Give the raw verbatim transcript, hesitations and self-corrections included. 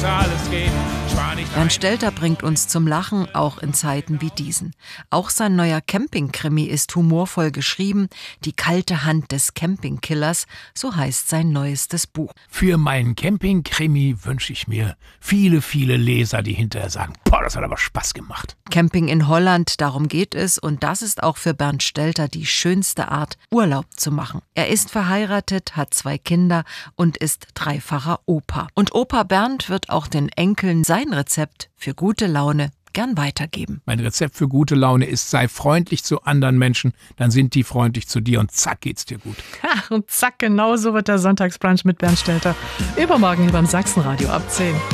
alles geht. Bernd Stelter bringt uns zum Lachen, auch in Zeiten wie diesen. Auch sein neuer Camping-Krimi ist humorvoll geschrieben. Die kalte Hand des Campingkillers, so heißt sein neuestes Buch. Für meinen Camping-Krimi wünsche ich mir viele, viele Leser, die hinterher sagen, boah, das hat aber Spaß gemacht. Camping in Holland, darum geht es. Und das ist auch für Bernd Stelter die schönste Art, Urlaub zu machen. Er ist verheiratet, hat zwei Kinder und ist dreifacher Opa. Und Opa Bernd wird auch den Enkeln sein Rezept für gute Laune gern weitergeben. Mein Rezept für gute Laune ist, sei freundlich zu anderen Menschen, dann sind die freundlich zu dir und zack geht's dir gut. Ach, und zack, genau so wird der Sonntagsbrunch mit Bernd Stelter. Übermorgen hier beim Sachsenradio ab zehn.